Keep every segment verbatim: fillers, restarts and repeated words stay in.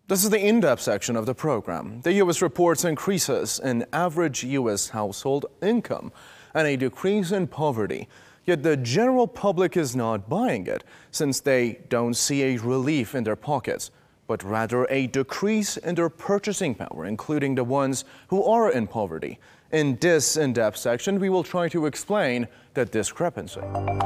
This is the in-depth section of the program. The U S reports increases in average U S household income and a decrease in poverty. Yet the general public is not buying it, since they don't see a relief in their pockets, but rather a decrease in their purchasing power, including the ones who are in poverty. In this in-depth section, we will try to explain the discrepancy.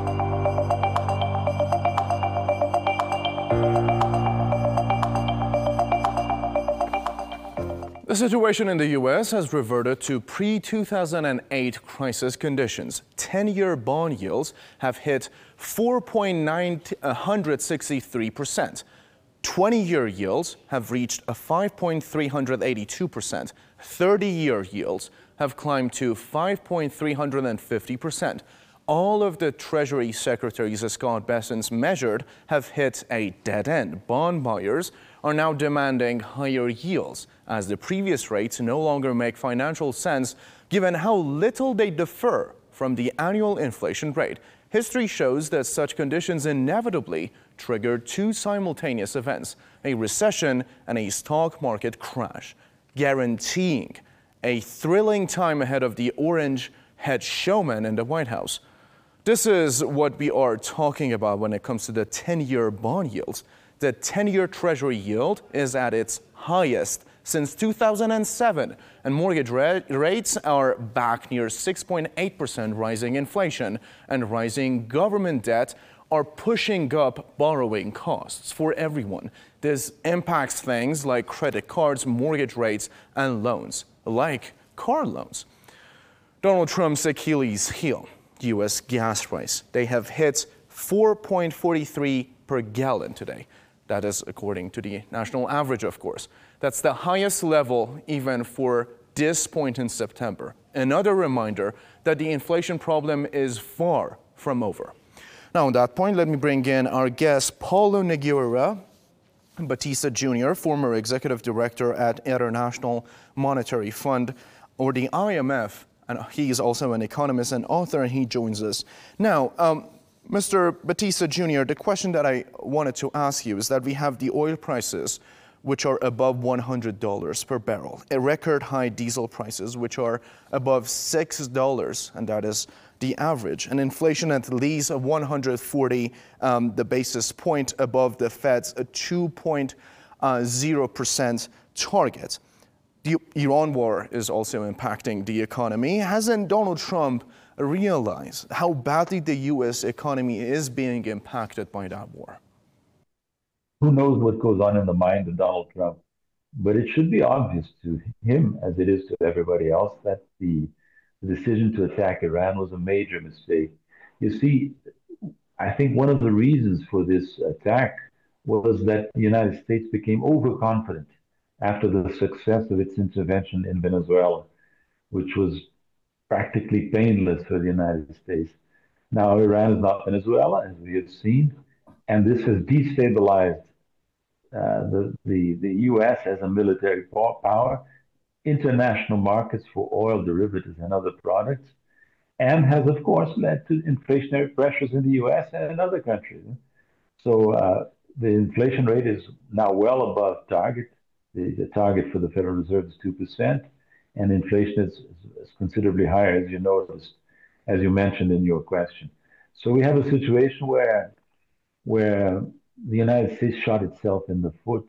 The situation in the U S has reverted to pre two thousand eight crisis conditions. ten-year bond yields have hit four point nine one six three percent. twenty-year yields have reached a five point three eight two percent. thirty-year yields have climbed to five point three five zero percent. All of the Treasury Secretaries Scott Bessent's measured have hit a dead end. Bond buyers are now demanding higher yields, as the previous rates no longer make financial sense given how little they differ from the annual inflation rate. History shows that such conditions inevitably trigger two simultaneous events: a recession and a stock market crash, guaranteeing a thrilling time ahead of the orange-head showman in the White House. This is what we are talking about when it comes to the ten-year bond yields. The ten-year Treasury yield is at its highest since two thousand seven, and mortgage ra rates are back near six point eight percent. Rising inflation and rising government debt are pushing up borrowing costs for everyone. This impacts things like credit cards, mortgage rates, and loans, like car loans. Donald Trump's Achilles heel, U S gas price. They have hit four point four three per gallon today. That is according to the national average, of course. That's the highest level even for this point in September. Another reminder that the inflation problem is far from over. Now, on that point, let me bring in our guest, Paulo Nogueira Batista Junior, former executive director at International Monetary Fund, or the I M F. And he is also an economist and author, and he joins us now. Um, Mister Batista Junior, the question that I wanted to ask you is that we have the oil prices, which are above one hundred dollars per barrel, a record high diesel prices, which are above six dollars, and that is the average, and inflation at least one hundred forty um, the basis point above the Fed's two point zero percent target. The Iran war is also impacting the economy. Hasn't Donald Trump realized how badly the U S economy is being impacted by that war? Who knows what goes on in the mind of Donald Trump? But it should be obvious to him, as it is to everybody else, that the, the decision to attack Iran was a major mistake. You see, I think one of the reasons for this attack was that the United States became overconfident after the success of its intervention in Venezuela, which was practically painless for the United States. Now, Iran is not Venezuela, as we have seen, and this has destabilized uh, the, the, the U S as a military power, international markets for oil derivatives and other products, and has, of course, led to inflationary pressures in the U S and in other countries. So uh, the inflation rate is now well above target. The, the target for the Federal Reserve is two percent, and inflation is, is considerably higher, as you noticed, as you mentioned in your question. So we have a situation where, where the United States shot itself in the foot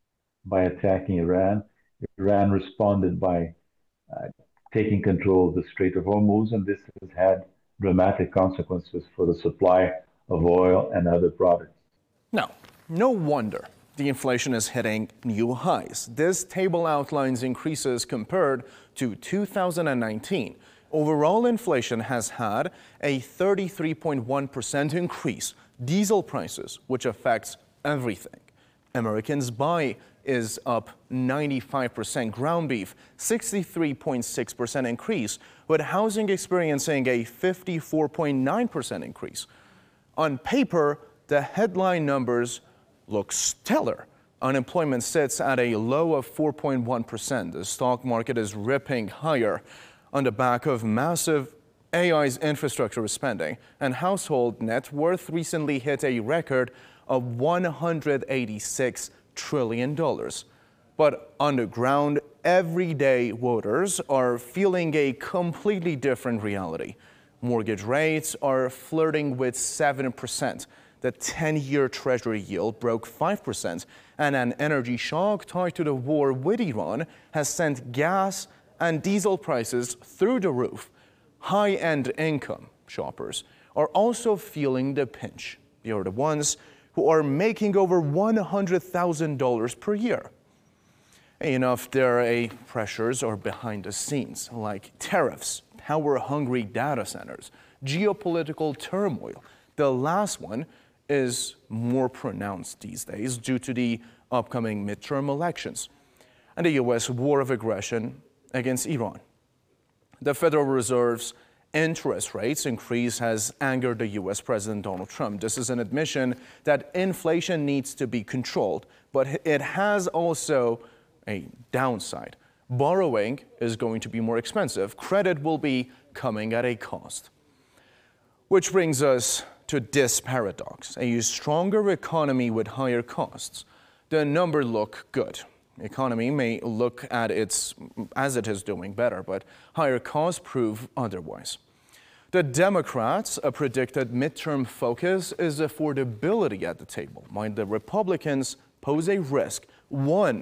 by attacking Iran. Iran responded by uh, taking control of the Strait of Hormuz, and this has had dramatic consequences for the supply of oil and other products. No, no wonder the inflation is hitting new highs. This table outlines increases compared to two thousand nineteen. Overall inflation has had a thirty-three point one percent increase. Diesel prices, which affects everything. Americans buy is up ninety-five percent. Ground beef, sixty-three point six percent increase, with housing experiencing a fifty-four point nine percent increase. On paper, the headline numbers look stellar. Unemployment sits at a low of four point one percent. The stock market is ripping higher on the back of massive A I's infrastructure spending, and household net worth recently hit a record of one hundred eighty-six trillion dollars. But underground, everyday voters are feeling a completely different reality. Mortgage rates are flirting with seven percent. The ten-year Treasury yield broke five percent, and an energy shock tied to the war with Iran has sent gas and diesel prices through the roof. High-end income shoppers are also feeling the pinch. They are the ones who are making over one hundred thousand dollars per year. Enough, there are pressures are behind the scenes, like tariffs, power-hungry data centers, geopolitical turmoil. The last one is more pronounced these days due to the upcoming midterm elections and the U S war of aggression against Iran. The Federal Reserve's interest rates increase has angered the U S President Donald Trump. This is an admission that inflation needs to be controlled, but it has also a downside. Borrowing is going to be more expensive. Credit will be coming at a cost. Which brings us to this paradox. A stronger economy with higher costs. The numbers look good. The economy may look at its as it is doing better, but higher costs prove otherwise. The Democrats' a predicted midterm focus is affordability at the table, while the Republicans pose a risk. One